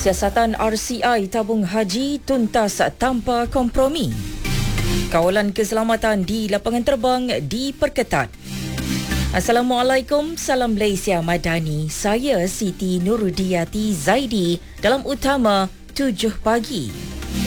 Siasatan RCI tabung haji tuntas tanpa kompromi. Kawalan keselamatan di lapangan terbang diperketat. Assalamualaikum, salam Malaysia Madani. Saya Siti Nurudiyati Zaidi dalam utama 7 pagi.